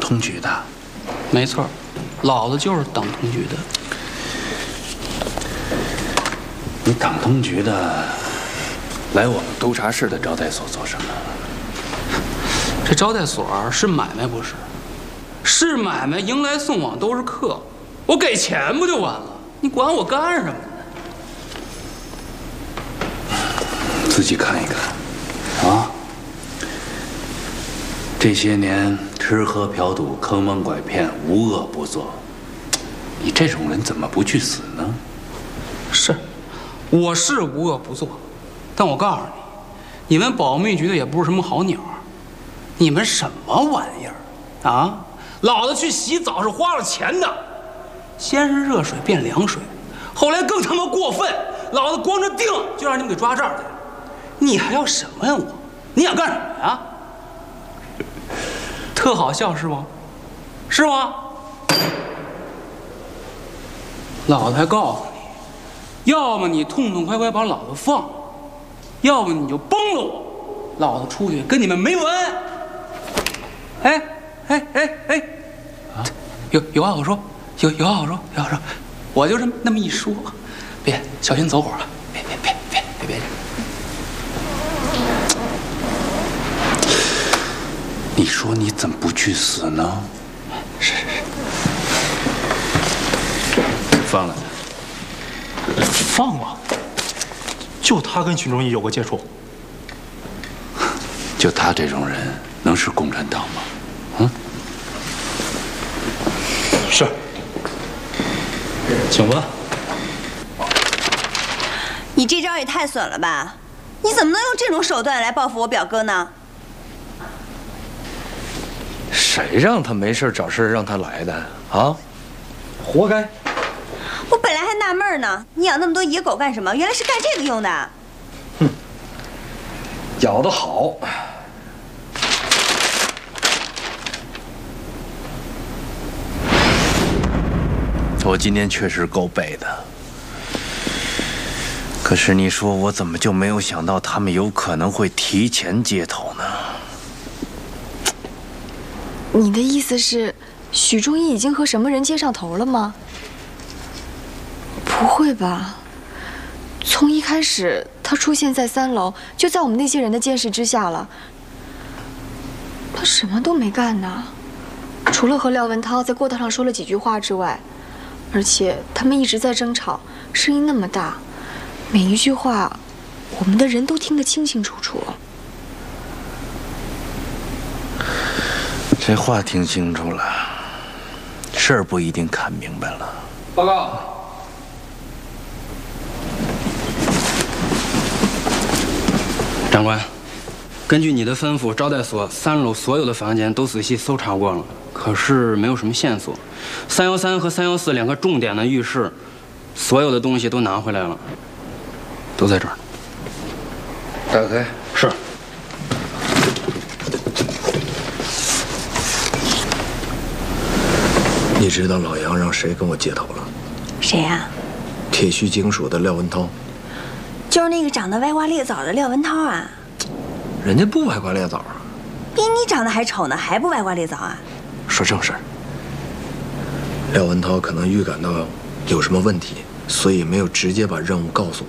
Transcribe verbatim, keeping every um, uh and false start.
通局的。 没错，老子就是党通局的。 你党通局的，来我们督察室的招待所做什么？ 这招待所是买卖不是？是买卖，迎来送往都是客，我给钱不就完了？你管我干什么呢？ 自己看一看，啊！这些年吃喝嫖赌、坑蒙拐骗，无恶不作，你这种人怎么不去死呢？ 是，我是无恶不作，但我告诉你，你们保密局的也不是什么好鸟，你们什么玩意儿啊？老子去洗澡是花了钱的，先是热水变凉水，后来更他妈过分，老子光着腚就让你们给抓这儿来了，你还要什么呀我？你想干什么呀？特好笑是吗？是吗？老子还告诉你，要么你痛痛快快把老子放了，要不你就崩了我，老子出去跟你们没完。哎哎哎哎，啊，有有话好说，有有话好说，有话好说，我就这么那么一说，别小心走火了，别别别别别别。 你说你怎么不去死呢？ 是是是， 放了他。 放了？就他跟群众义有过接触？ 就他这种人，能是共产党吗？嗯。 是。 请吧。 你这招也太损了吧！你怎么能用这种手段来报复我表哥呢？ 谁让他没事找事让他来的啊？活该！ 我本来还纳闷呢，你养那么多野狗干什么？原来是干这个用的。 哼，咬得好。我今天确实够背的，可是你说我怎么就没有想到他们有可能会提前接头呢？ 你的意思是，许仲义已经和什么人接上头了吗？不会吧？从一开始他出现在三楼，就在我们那些人的监视之下了。他什么都没干呢，除了和廖文涛在过道上说了几句话之外，而且他们一直在争吵，声音那么大，每一句话，我们的人都听得清清楚楚。 这话听清楚了，事儿不一定看明白了。 报告。长官，根据你的吩咐，招待所三楼所有的房间都仔细搜查过了，可是没有什么线索。三幺三和三幺四两个重点的浴室，所有的东西都拿回来了，都在这儿。 打开。 是。 你知道老杨让谁跟我接头了？ 谁呀、啊？ 铁须警署的廖文涛。 就是那个长得歪瓜裂枣的廖文涛啊。 人家不歪瓜裂枣啊。 比你长得还丑呢，还不歪瓜裂枣啊？ 说正事儿。廖文涛可能预感到有什么问题，所以没有直接把任务告诉我。